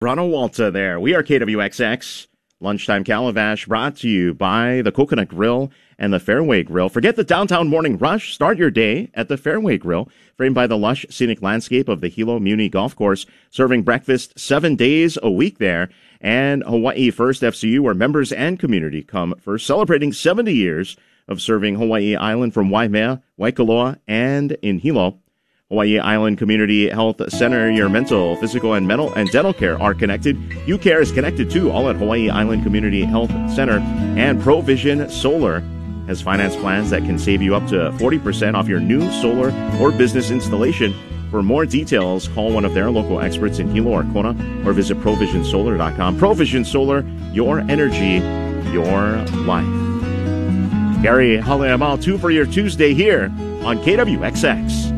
Ronald Walta there. We are KWXX. Lunchtime Calabash brought to you by the Coconut Grill and the Fairway Grill. Forget the downtown morning rush. Start your day at the Fairway Grill, framed by the lush scenic landscape of the Hilo Muni Golf Course, serving breakfast 7 days a week there. And Hawaii First FCU, where members and community come first, celebrating 70 years of serving Hawaii Island from Waimea, Waikoloa, and in Hilo. Hawaii Island Community Health Center, your mental, physical, and dental care are connected. UCare is connected too, all at Hawaii Island Community Health Center. And Provision Solar has finance plans that can save you up to 40% off your new solar or business installation. For more details, call one of their local experts in Hilo or Kona or visit provisionsolar.com. Provision Solar, your energy, your life. Gary Haleamal, 2 for your Tuesday here on KWXX.